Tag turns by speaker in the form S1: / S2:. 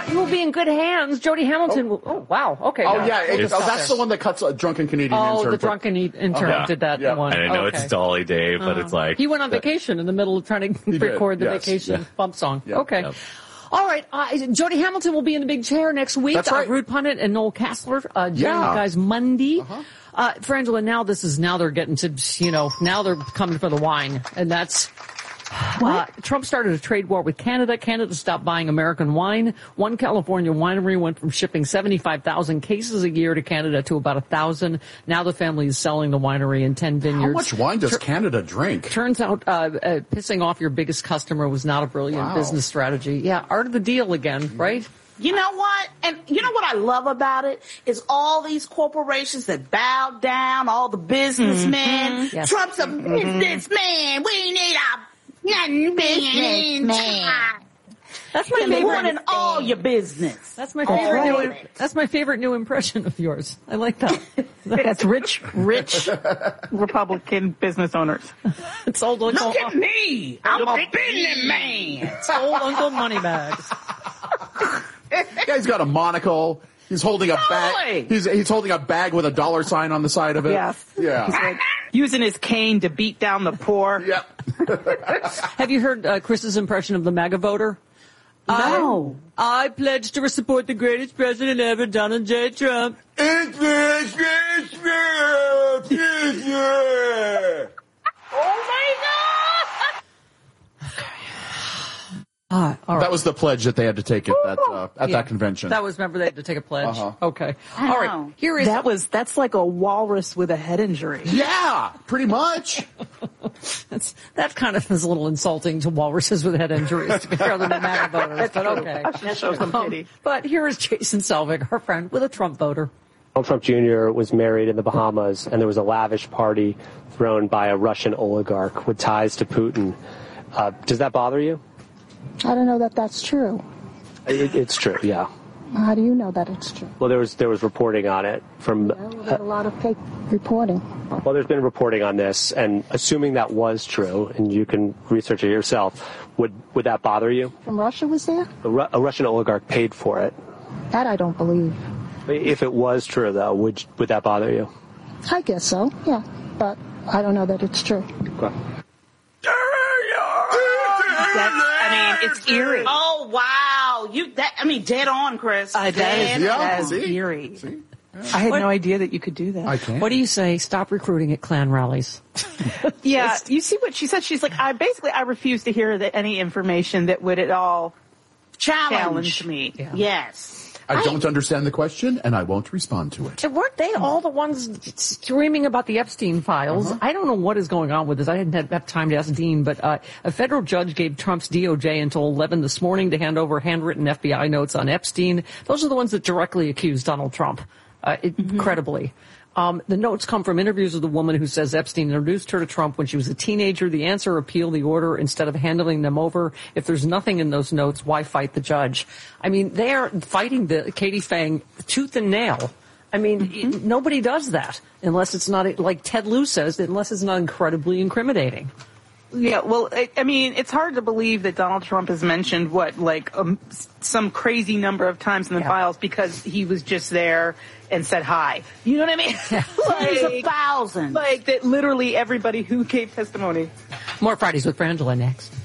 S1: You will be in good hands. Jody Hamilton will... Oh, wow. Okay.
S2: That's the one that cuts a drunken Canadian intern.
S1: Oh, the drunken intern did that one.
S3: And I know it's Dolly Day, but it's like...
S1: He went on vacation in the middle of trying to record the vacation bump song. Yeah. Okay. Yep. All right. Jody Hamilton will be in the big chair next week.
S2: That's right.
S1: Rude Pundit and Noel Kassler. Guys, Monday. Frangela, now they're getting to, now they're coming for the wine. And that's... Trump started a trade war with Canada. Canada stopped buying American wine. One California winery went from shipping 75,000 cases a year to Canada to about 1,000. Now the family is selling the winery in 10 vineyards.
S2: How much wine does Canada drink?
S1: Turns out pissing off your biggest customer was not a brilliant business strategy. Yeah, art of the deal again, right?
S4: You know what? And you know what I love about it is all these corporations that bow down, all the businessmen. Yes. Trump's a businessman. We need a businessman.
S1: That's my favorite.
S4: In all your business.
S1: That's my favorite. That's my favorite new impression of yours. I like that.
S5: That's rich Republican business owners.
S1: It's old Uncle.
S4: Look at me. I'm a businessman.
S1: It's old Uncle Moneybags.
S2: Yeah, he's got a monocle. He's holding a bag. He's holding a bag with a dollar sign on the side of it.
S5: Yes.
S2: Yeah.
S5: He's like using his cane to beat down the poor.
S2: Yep.
S1: Have you heard Chris's impression of the MAGA voter?
S4: No.
S1: I pledge to support the greatest president ever, Donald J. Trump.
S4: Oh my God!
S1: All right.
S2: That was the pledge that they had to take at that convention.
S1: That was, remember, they had to take a pledge. Okay. All right. Here is
S5: that's like a walrus with a head injury.
S2: Yeah, pretty much.
S1: That kind of is a little insulting to walruses with head injuries, to be fair to the MAGA voters, but okay.
S5: That shows some pity.
S1: But here is Jason Selvig, our friend, with a Trump voter.
S6: Donald Trump Jr. was married in the Bahamas, and there was a lavish party thrown by a Russian oligarch with ties to Putin. Does that bother you?
S7: I don't know that that's true.
S6: It's true, yeah.
S7: How do you know that it's true?
S6: Well, there was reporting on it from...
S7: a lot of fake reporting.
S6: Well, there's been reporting on this, and assuming that was true, and you can research it yourself, would that bother you?
S7: From Russia was there?
S6: A Russian oligarch paid for it.
S7: That I don't believe.
S6: If it was true, though, would that bother you?
S7: I guess so, yeah. But I don't know that it's true.
S6: Okay.
S5: It's eerie.
S4: Oh, wow. Dead on, Chris.
S5: That is eerie. See? Yeah. I had no idea that you could do that.
S2: I can.
S1: What do you say? Stop recruiting at Klan rallies.
S5: Yeah, you see what she said? She's like, I refuse to hear any information that would at all challenge me.
S1: Yeah.
S4: Yes.
S2: I don't understand the question, and I won't respond to it.
S1: Weren't they all the ones screaming about the Epstein files? I don't know what is going on with this. I didn't have time to ask Dean, but a federal judge gave Trump's DOJ until 11 this morning to hand over handwritten FBI notes on Epstein. Those are the ones that directly accused Donald Trump, incredibly. The notes come from interviews with a woman who says Epstein introduced her to Trump when she was a teenager. The answer, appeal the order instead of handling them over. If there's nothing in those notes, why fight the judge? I mean, they are fighting the Katie Fang tooth and nail. I mean, nobody does that unless it's not, like Ted Lieu says, unless it's not incredibly incriminating.
S5: Yeah, well, it's hard to believe that Donald Trump has mentioned some crazy number of times in the files because he was just there and said hi. You know what I mean?
S4: There's 1,000.
S5: Like that literally everybody who gave testimony.
S1: More Fridays with Frangela next.